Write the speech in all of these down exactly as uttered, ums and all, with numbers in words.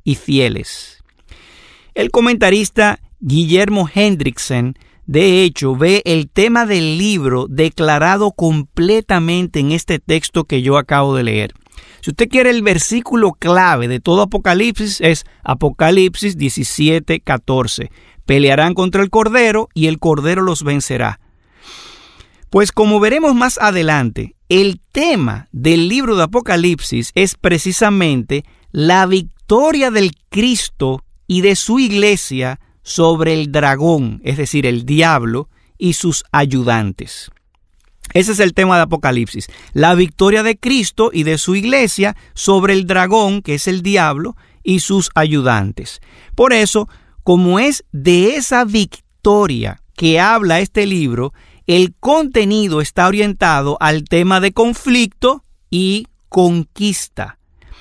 y fieles. El comentarista Guillermo Hendrickson, de hecho, ve el tema del libro declarado completamente en este texto que yo acabo de leer. Si usted quiere el versículo clave de todo Apocalipsis, es Apocalipsis diecisiete, catorce. Pelearán contra el Cordero y el Cordero los vencerá. Pues como veremos más adelante, el tema del libro de Apocalipsis es precisamente la victoria del Cristo y de su iglesia sobre el dragón, es decir, el diablo y sus ayudantes. Ese es el tema de Apocalipsis, la victoria de Cristo y de su iglesia sobre el dragón, que es el diablo, y sus ayudantes. Por eso, como es de esa victoria que habla este libro, el contenido está orientado al tema de conflicto y conquista.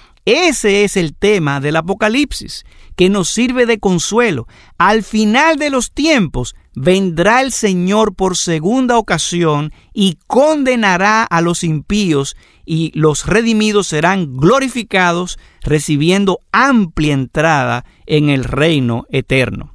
Ese es el tema del Apocalipsis, que nos sirve de consuelo. Al final de los tiempos, vendrá el Señor por segunda ocasión y condenará a los impíos, y los redimidos serán glorificados, recibiendo amplia entrada en el reino eterno.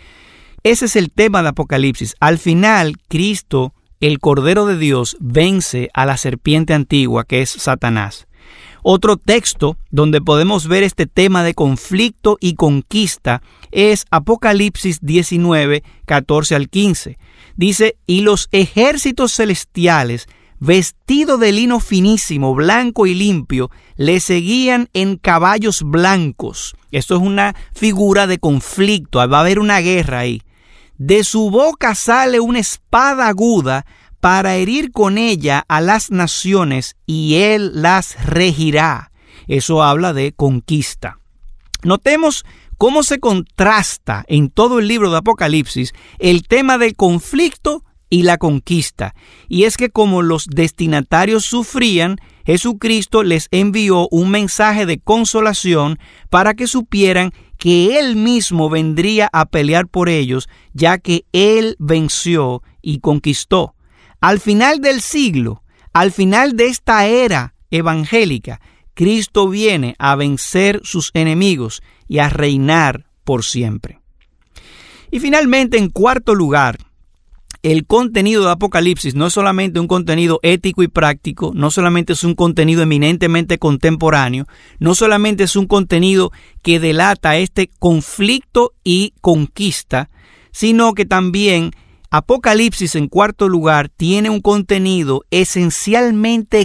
Ese es el tema de Apocalipsis. Al final, Cristo, el Cordero de Dios, vence a la serpiente antigua, que es Satanás. Otro texto donde podemos ver este tema de conflicto y conquista es Apocalipsis diecinueve, catorce al quince. Dice, y los ejércitos celestiales, vestidos de lino finísimo, blanco y limpio, le seguían en caballos blancos. Esto es una figura de conflicto, va a haber una guerra ahí. De su boca sale una espada aguda para herir con ella a las naciones, y él las regirá. Eso habla de conquista. Notemos cómo se contrasta en todo el libro de Apocalipsis el tema del conflicto y la conquista. Y es que como los destinatarios sufrían, Jesucristo les envió un mensaje de consolación para que supieran que Él mismo vendría a pelear por ellos, ya que Él venció y conquistó. Al final del siglo, al final de esta era evangélica, Cristo viene a vencer sus enemigos y a reinar por siempre. Y finalmente, en cuarto lugar, el contenido de Apocalipsis no es solamente un contenido ético y práctico, no solamente es un contenido eminentemente contemporáneo, no solamente es un contenido que delata este conflicto y conquista, sino que también Apocalipsis, en cuarto lugar, tiene un contenido esencialmente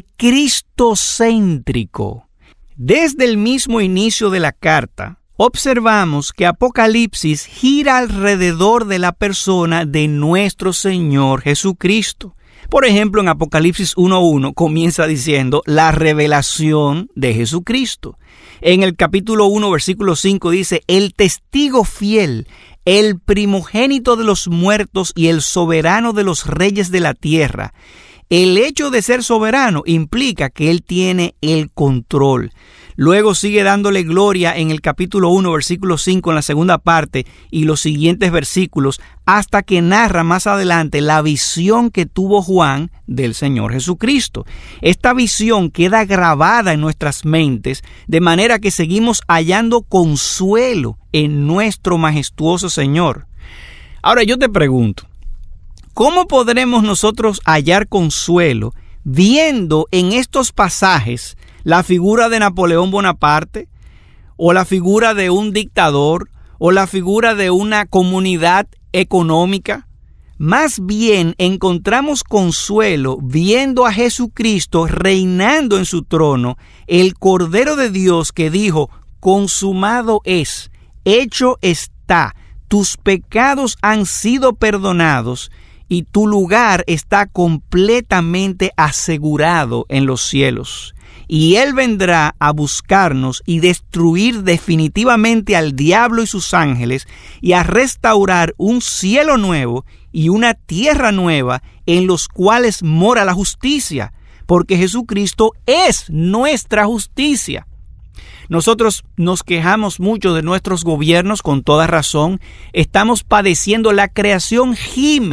cristocéntrico. Desde el mismo inicio de la carta, observamos que Apocalipsis gira alrededor de la persona de nuestro Señor Jesucristo. Por ejemplo, en Apocalipsis uno uno comienza diciendo la revelación de Jesucristo. En el capítulo uno, versículo cinco dice, el testigo fiel, el primogénito de los muertos y el soberano de los reyes de la tierra. El hecho de ser soberano implica que Él tiene el control. Luego sigue dándole gloria en el capítulo uno, versículo cinco, en la segunda parte, y los siguientes versículos, hasta que narra más adelante la visión que tuvo Juan del Señor Jesucristo. Esta visión queda grabada en nuestras mentes, de manera que seguimos hallando consuelo en nuestro majestuoso Señor. Ahora yo te pregunto, ¿cómo podremos nosotros hallar consuelo viendo en estos pasajes la figura de Napoleón Bonaparte, o la figura de un dictador, o la figura de una comunidad económica? Más bien encontramos consuelo viendo a Jesucristo reinando en su trono, el Cordero de Dios que dijo, consumado es, hecho está, tus pecados han sido perdonados, y tu lugar está completamente asegurado en los cielos. Y Él vendrá a buscarnos y destruir definitivamente al diablo y sus ángeles, y a restaurar un cielo nuevo y una tierra nueva en los cuales mora la justicia, porque Jesucristo es nuestra justicia. Nosotros nos quejamos mucho de nuestros gobiernos con toda razón. Estamos padeciendo, la creación gime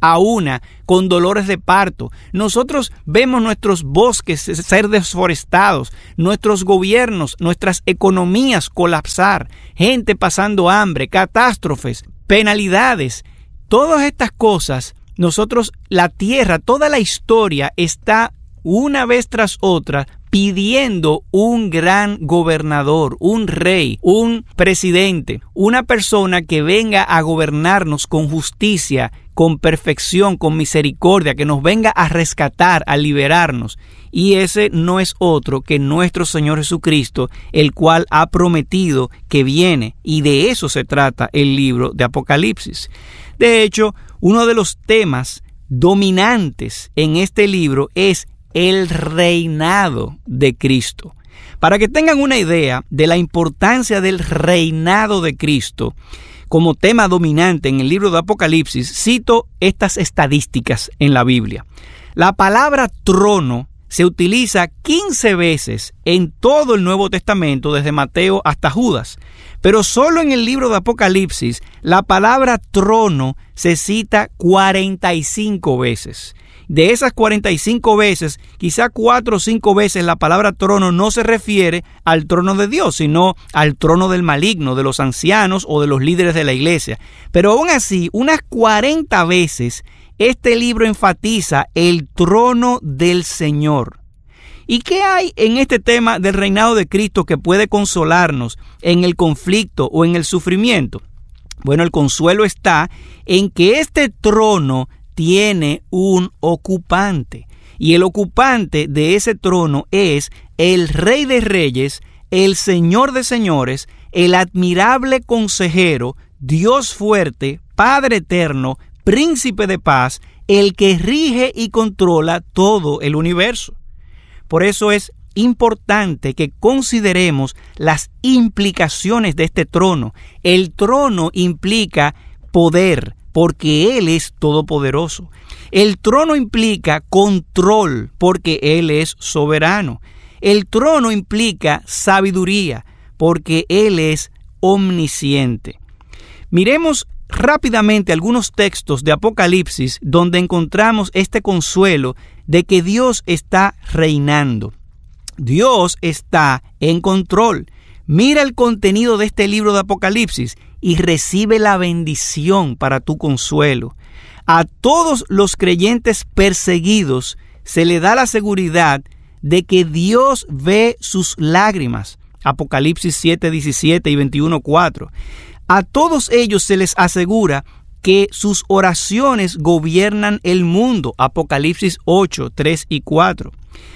a una con dolores de parto. Nosotros vemos nuestros bosques ser deforestados, nuestros gobiernos, nuestras economías colapsar, gente pasando hambre, catástrofes, penalidades. Todas estas cosas, nosotros, la tierra, toda la historia está una vez tras otra pidiendo un gran gobernador, un rey, un presidente, una persona que venga a gobernarnos con justicia, con perfección, con misericordia, que nos venga a rescatar, a liberarnos. Y ese no es otro que nuestro Señor Jesucristo, el cual ha prometido que viene. Y de eso se trata el libro de Apocalipsis. De hecho, uno de los temas dominantes en este libro es el reinado de Cristo. Para que tengan una idea de la importancia del reinado de Cristo como tema dominante en el libro de Apocalipsis, cito estas estadísticas en la Biblia. La palabra trono se utiliza quince veces en todo el Nuevo Testamento, desde Mateo hasta Judas. Pero solo en el libro de Apocalipsis, la palabra trono se cita cuarenta y cinco veces. De esas cuarenta y cinco veces, quizá cuatro o cinco veces la palabra trono no se refiere al trono de Dios, sino al trono del maligno, de los ancianos o de los líderes de la iglesia. Pero aún así, unas cuarenta veces, este libro enfatiza el trono del Señor. ¿Y qué hay en este tema del reinado de Cristo que puede consolarnos en el conflicto o en el sufrimiento? Bueno, el consuelo está en que este trono tiene un ocupante, y el ocupante de ese trono es el Rey de Reyes, el Señor de Señores, el admirable consejero, Dios fuerte, Padre eterno, Príncipe de paz, el que rige y controla todo el universo. Por eso es importante que consideremos las implicaciones de este trono. El trono implica poder, porque Él es todopoderoso. El trono implica control, porque Él es soberano. El trono implica sabiduría, porque Él es omnisciente. Miremos rápidamente algunos textos de Apocalipsis donde encontramos este consuelo de que Dios está reinando. Dios está en control. Mira el contenido de este libro de Apocalipsis y recibe la bendición para tu consuelo. A todos los creyentes perseguidos se le da la seguridad de que Dios ve sus lágrimas. Apocalipsis siete, diecisiete y veintiuno, cuatro. A todos ellos se les asegura que sus oraciones gobiernan el mundo. Apocalipsis ocho, tres y cuatro.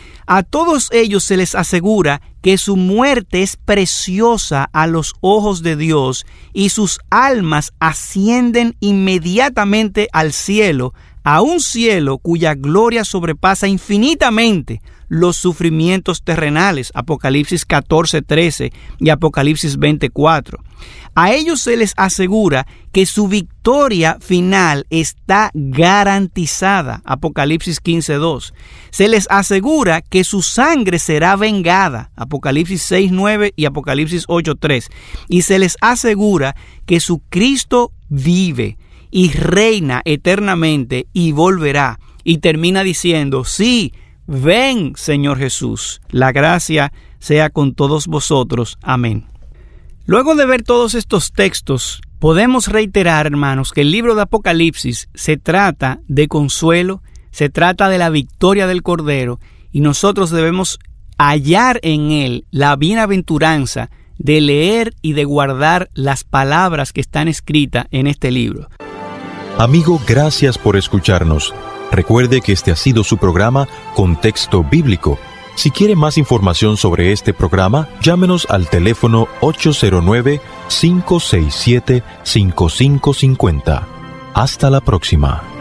A todos ellos se les asegura que su muerte es preciosa a los ojos de Dios y sus almas ascienden inmediatamente al cielo, a un cielo cuya gloria sobrepasa infinitamente los sufrimientos terrenales. Apocalipsis catorce, trece y Apocalipsis veinticuatro. A ellos se les asegura que su victoria final está garantizada. Apocalipsis quince, dos. Se les asegura que su sangre será vengada. Apocalipsis seis, nueve y Apocalipsis ocho, tres. Y se les asegura que su Cristo vive y reina eternamente y volverá. Y termina diciendo, sí, ven, Señor Jesús. La gracia sea con todos vosotros. Amén. Luego de ver todos estos textos, podemos reiterar, hermanos, que el libro de Apocalipsis se trata de consuelo, se trata de la victoria del Cordero, y nosotros debemos hallar en él la bienaventuranza de leer y de guardar las palabras que están escritas en este libro. Amigo, gracias por escucharnos. Recuerde que este ha sido su programa Contexto Bíblico. Si quiere más información sobre este programa, llámenos al teléfono ocho cero nueve, cinco seis siete, cinco cinco cinco cero. Hasta la próxima.